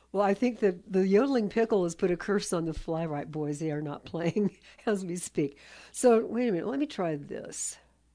Well, I think that the yodeling pickle has put a curse on the Fly Right boys. They are not playing as we speak. So wait a minute. Let me try this.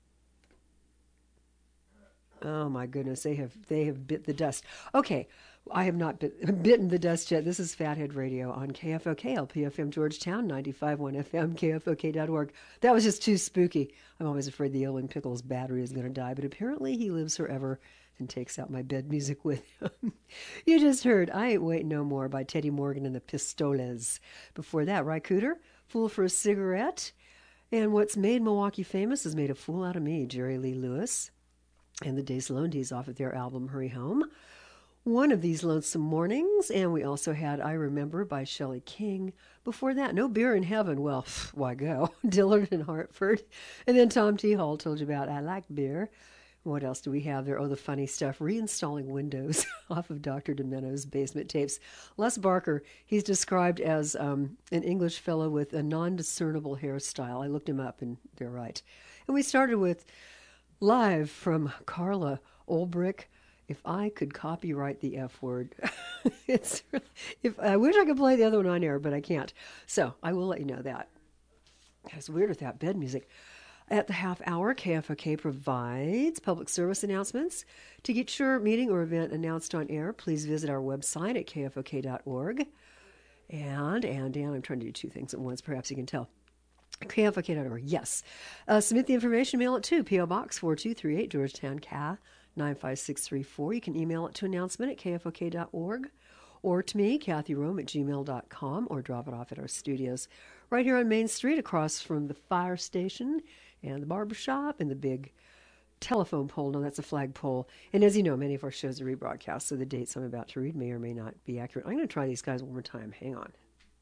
Oh my goodness, they have bit the dust. Okay, I have not bitten the dust yet. This is Fathead Radio on KFOK LPFM Georgetown 95.1 FM KFOK.org. That was just too spooky. I'm always afraid the Yodeling Pickle's battery is going to die, but apparently he lives forever and takes out my bed music with him. You just heard I Ain't Waiting No More by Teddy Morgan and the Pistoles. Before that, Ry Cooder, Fool for a Cigarette. And what's made Milwaukee famous has made a fool out of me, Jerry Lee Lewis and the Days Lowndes off of their album Hurry Home. One of these lonesome mornings, and we also had I Remember by Shelley King. Before that, No Beer in Heaven. Well, why go? Dillard and Hartford. And then Tom T. Hall told you about I Like Beer. What else do we have there? Oh, the funny stuff. Reinstalling Windows off of Dr. Demento's Basement Tapes. Les Barker, he's described as an English fellow with a non-discernible hairstyle. I looked him up, and they're right. And we started with live from Carla Olbrich. If I could copyright the F word, if I wish I could play the other one on air, but I can't. So I will let you know that. It's weird with that bed music. At the half hour, KFOK provides public service announcements. To get your meeting or event announced on air, please visit our website at kfok.org. And I'm trying to do two things at once, perhaps you can tell. KFOK.org, yes. Submit the information, mail it to P.O. Box 4238, Georgetown, CA 95634. You can email it to announcement at kfok.org or to me, Kathy Rome at gmail.com, or drop it off at our studios right here on Main Street across from the fire station and the barbershop and the big telephone pole. No, that's a flagpole. And as you know, many of our shows are rebroadcast, so the dates I'm about to read may or may not be accurate. I'm going to try these guys one more time. Hang on.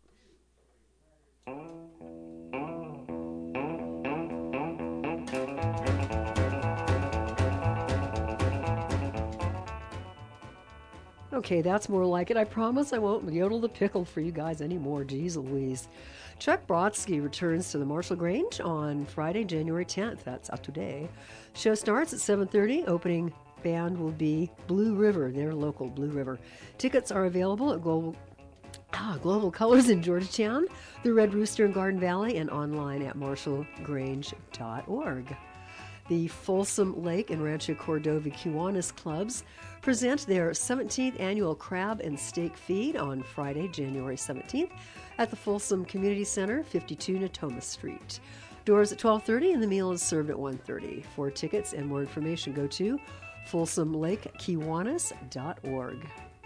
Okay, that's more like it. I promise I won't yodel the pickle for you guys anymore. Jeez Louise. Chuck Brodsky returns to the Marshall Grange on Friday, January 10th. That's out today. Show starts at 7:30. Opening band will be Blue River, their local Blue River. Tickets are available at Global Colors in Georgetown, the Red Rooster in Garden Valley, and online at marshallgrange.org. The Folsom Lake and Rancho Cordova Kiwanis Clubs present their 17th annual Crab and Steak Feed on Friday, January 17th at the Folsom Community Center, 52 Natoma Street. Doors at 12:30 and the meal is served at 1:30. For tickets and more information, go to folsomlakekiwanis.org.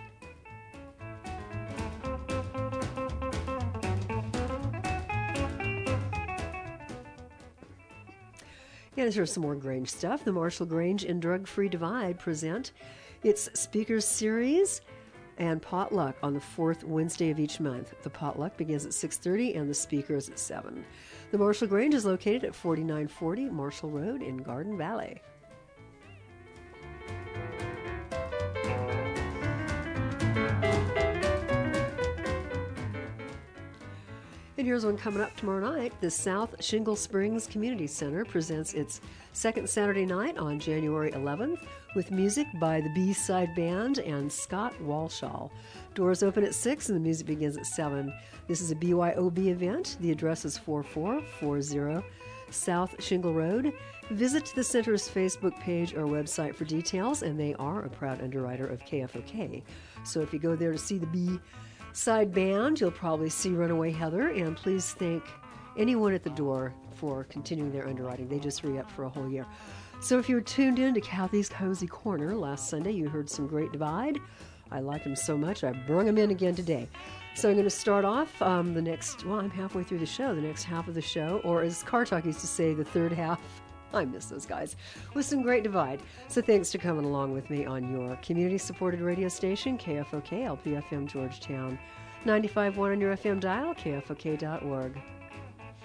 And here's some more Grange stuff. The Marshall Grange and Drug Free Divide present its Speakers Series and Potluck on the fourth Wednesday of each month. The Potluck begins at 6:30 and the speakers at 7. The Marshall Grange is located at 4940 Marshall Road in Garden Valley. And here's one coming up tomorrow night. The South Shingle Springs Community Center presents its second Saturday night on January 11th with music by the B-Side Band and Scott Walshall. Doors open at 6 and the music begins at 7. This is a BYOB event. The address is 4440 South Shingle Road. Visit the center's Facebook page or website for details, and they are a proud underwriter of KFOK. So if you go there to see the B-Side Band, you'll probably see Runaway Heather, and please thank anyone at the door for continuing their underwriting. They just re-up for a whole year. So if you were tuned in to Kathy's Cozy Corner last Sunday, you heard some great Divide. I like them so much, I brung them in again today. So I'm going to start off I'm halfway through the show, the next half of the show, or as Car Talk used to say, the third half. I miss those guys, with some great Divide. So thanks for coming along with me on your community-supported radio station, KFOK, LPFM Georgetown, 95.1 on your FM dial, kfok.org.